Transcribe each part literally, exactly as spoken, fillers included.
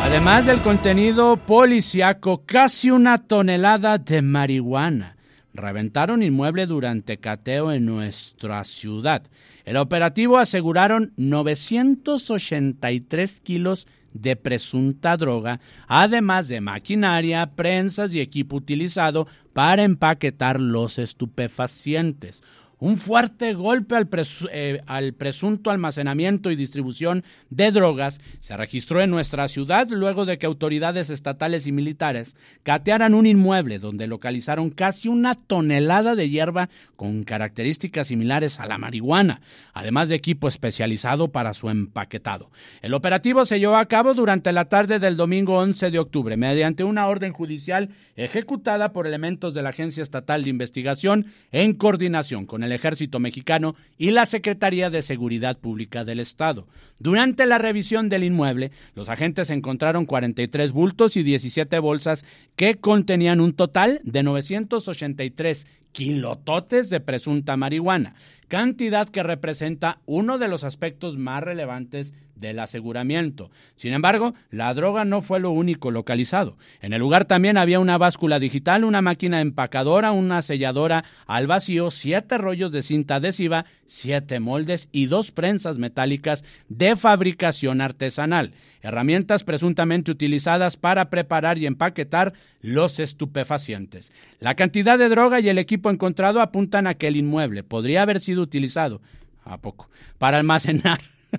Además del contenido policiaco, casi una tonelada de marihuana. Reventaron inmueble durante cateo en nuestra ciudad. El operativo aseguraron novecientos ochenta y tres kilos de presunta droga, además de maquinaria, prensas y equipo utilizado para empaquetar los estupefacientes. Un fuerte golpe al, presu- eh, al presunto almacenamiento y distribución de drogas se registró en nuestra ciudad luego de que autoridades estatales y militares catearan un inmueble donde localizaron casi una tonelada de hierba con características similares a la marihuana, además de equipo especializado para su empaquetado. El operativo se llevó a cabo durante la tarde del domingo once de octubre mediante una orden judicial ejecutada por elementos de la Agencia Estatal de Investigación en coordinación con el Ejército Mexicano y la Secretaría de Seguridad Pública del Estado. Durante la revisión del inmueble, los agentes encontraron cuarenta y tres bultos y diecisiete bolsas que contenían un total de novecientos ochenta y tres kilototes de presunta marihuana, cantidad que representa uno de los aspectos más relevantes del aseguramiento. Sin embargo, la droga no fue lo único localizado. En el lugar también había una báscula digital, una máquina empacadora, una selladora al vacío, siete rollos de cinta adhesiva, siete moldes y dos prensas metálicas de fabricación artesanal, herramientas presuntamente utilizadas para preparar y empaquetar los estupefacientes. La cantidad de droga y el equipo encontrado apuntan a que el inmueble podría haber sido utilizado, ¿a poco?, para almacenar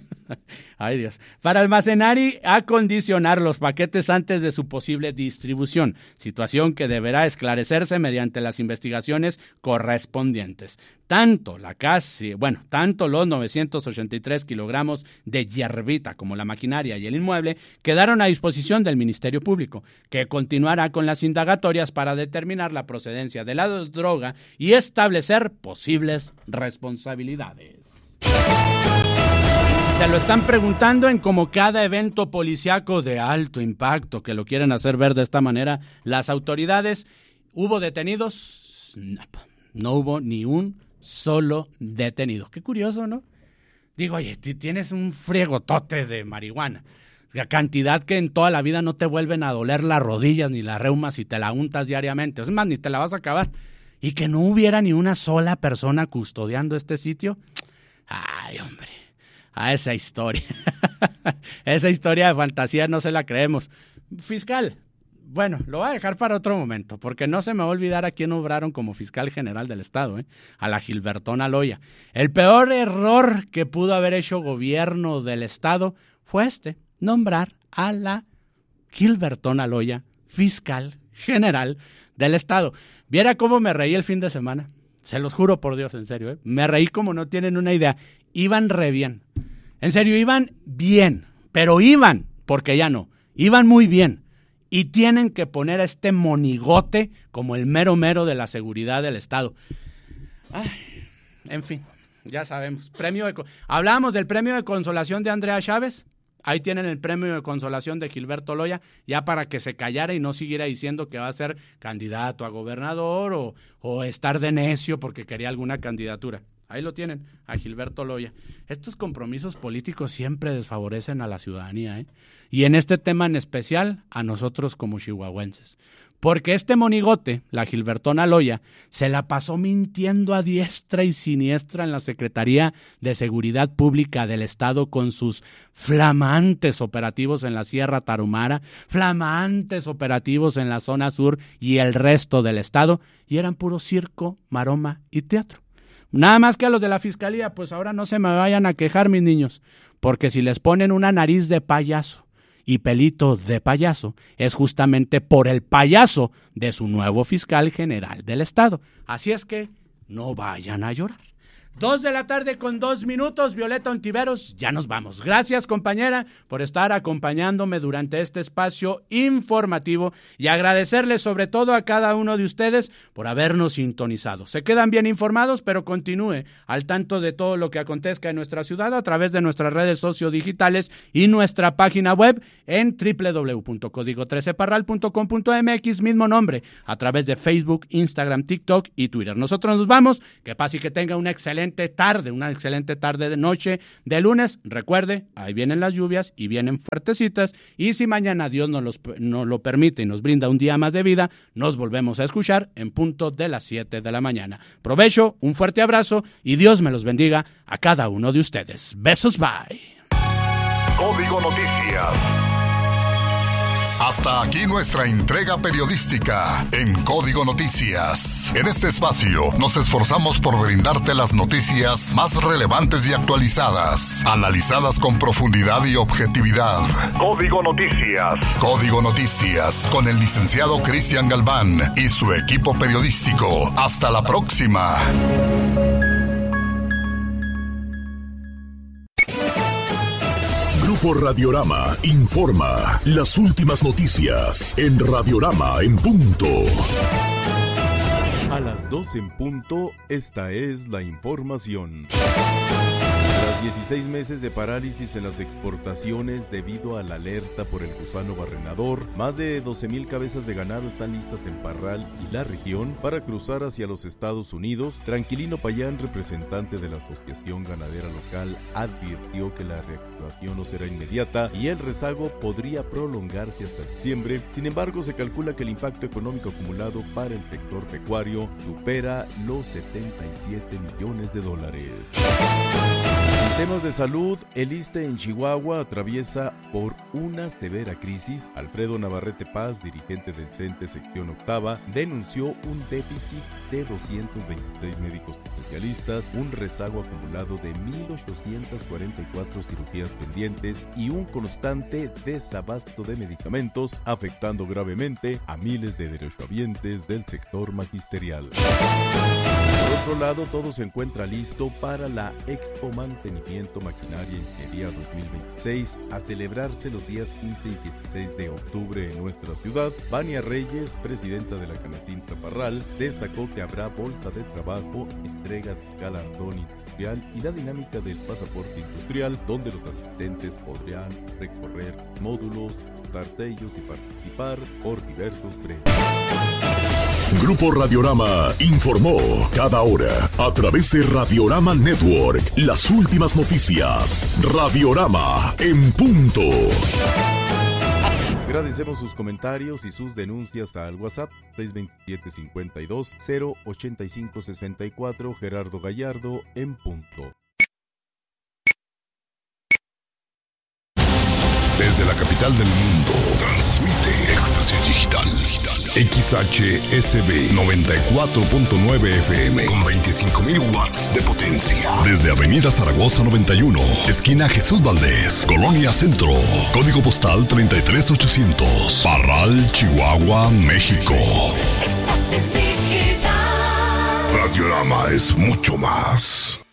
Ay Dios, para almacenar y acondicionar los paquetes antes de su posible distribución, situación que deberá esclarecerse mediante las investigaciones correspondientes. Tanto la casi, bueno, tanto los novecientos ochenta y tres kilogramos de hierbita como la maquinaria y el inmueble quedaron a disposición del Ministerio Público, que continuará con las indagatorias para determinar la procedencia de la droga y establecer posibles responsabilidades. Se lo están preguntando en como cada evento policiaco de alto impacto que lo quieren hacer ver de esta manera las autoridades. ¿Hubo detenidos? No, no hubo ni un solo detenido. Qué curioso, ¿no? Digo, oye, tienes un friegotote de marihuana, la cantidad que en toda la vida no te vuelven a doler las rodillas ni las reumas si te la untas diariamente. Es más, ni te la vas a acabar. Y que no hubiera ni una sola persona custodiando este sitio. Ay, hombre. A esa historia, esa historia de fantasía no se la creemos. Fiscal, bueno, lo voy a dejar para otro momento, porque no se me va a olvidar a quién obraron como fiscal general del Estado, ¿eh? A la Gilbertona Loya. El peor error que pudo haber hecho gobierno del Estado fue este, nombrar a la Gilbertona Loya fiscal general del Estado. Viera cómo me reí el fin de semana. Se los juro por Dios, en serio, ¿eh? Me reí como no tienen una idea. Iban re bien. En serio, iban bien, pero iban, porque ya no, iban muy bien. Y tienen que poner a este monigote como el mero mero de la seguridad del Estado. Ay, en fin, ya sabemos. Premio de, hablábamos del premio de consolación de Andrea Chávez. Ahí tienen el premio de consolación de Gilberto Loya, ya para que se callara y no siguiera diciendo que va a ser candidato a gobernador o, o estar de necio porque quería alguna candidatura. Ahí lo tienen, a Gilberto Loya. Estos compromisos políticos siempre desfavorecen a la ciudadanía, ¿eh? Y en este tema en especial, a nosotros como chihuahuenses. Porque este monigote, la Gilbertona Loya, se la pasó mintiendo a diestra y siniestra en la Secretaría de Seguridad Pública del Estado con sus flamantes operativos en la Sierra Tarahumara, flamantes operativos en la zona sur y el resto del Estado, y eran puro circo, maroma y teatro. Nada más que a los de la Fiscalía, pues ahora no se me vayan a quejar, mis niños, porque si les ponen una nariz de payaso y pelito de payaso, es justamente por el payaso de su nuevo fiscal general del Estado. Así es que no vayan a llorar. Dos de la tarde con dos minutos, Violeta Ontiveros, ya nos vamos. Gracias, compañera, por estar acompañándome durante este espacio informativo y agradecerles sobre todo a cada uno de ustedes por habernos sintonizado. Se quedan bien informados, pero continúe al tanto de todo lo que acontezca en nuestra ciudad a través de nuestras redes sociodigitales y nuestra página web en doble u doble u doble u punto código trece parral punto com punto m x, mismo nombre, a través de Facebook, Instagram, TikTok y Twitter. Nosotros nos vamos, que pase y que tenga una excelente excelente tarde, una excelente tarde de noche de lunes. Recuerde, ahí vienen las lluvias y vienen fuertecitas, y si mañana Dios nos, los, nos lo permite y nos brinda un día más de vida, nos volvemos a escuchar en punto de las siete de la mañana. Provecho, un fuerte abrazo y Dios me los bendiga a cada uno de ustedes. Besos, bye. Código Noticias. Hasta aquí nuestra entrega periodística en Código Noticias. En este espacio nos esforzamos por brindarte las noticias más relevantes y actualizadas, analizadas con profundidad y objetividad. Código Noticias. Código Noticias con el licenciado Cristian Galván y su equipo periodístico. Hasta la próxima. Grupo Radiorama informa las últimas noticias en Radiorama en punto. A las dos en punto, esta es la información. Tras dieciséis meses de parálisis en las exportaciones debido a la alerta por el gusano barrenador, más de doce mil cabezas de ganado están listas en Parral y la región para cruzar hacia los Estados Unidos. Tranquilino Payán, representante de la Asociación Ganadera Local, advirtió que la reactivación no será inmediata y el rezago podría prolongarse hasta diciembre. Sin embargo, se calcula que el impacto económico acumulado para el sector pecuario supera los setenta y siete millones de dólares. En temas de salud, el ISSSTE en Chihuahua atraviesa por una severa crisis. Alfredo Navarrete Paz, dirigente del CENTE sección octava, denunció un déficit de doscientos veintiséis médicos especialistas, un rezago acumulado de mil ochocientas cuarenta y cuatro cirugías pendientes y un constante desabasto de medicamentos, afectando gravemente a miles de derechohabientes del sector magisterial. Por otro lado, todo se encuentra listo para la Expo Mantenimiento Maquinaria Ingeniería dos mil veintiséis, a celebrarse los días quince y dieciséis de octubre en nuestra ciudad. Vania Reyes, presidenta de la Canacintra Parral, destacó que habrá bolsa de trabajo, entrega de galardón industrial y la dinámica del pasaporte industrial, donde los asistentes podrán recorrer módulos, montar sellos y participar por diversos premios. Grupo Radiorama informó cada hora a través de Radiorama Network las últimas noticias. Radiorama en punto. Agradecemos sus comentarios y sus denuncias al WhatsApp seis dos siete, cinco dos, cero ocho cinco seis cuatro. Gerardo Gallardo en punto. Desde la capital del mundo, transmite Éxtasis Digital. X H S B noventa y cuatro punto nueve F M con veinticinco mil watts de potencia. Desde Avenida Zaragoza noventa y uno, esquina Jesús Valdés, Colonia Centro. Código postal treinta y tres ochocientos. Parral, Chihuahua, México. Éxtasis Digital. Radiorama es mucho más.